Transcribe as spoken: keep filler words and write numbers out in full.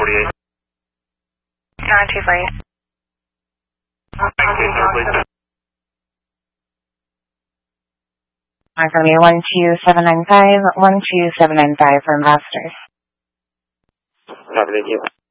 forty-eight. nine two four eight. Hi from you, one two seven nine five, one two seven nine five for Masters. Copy, thank you.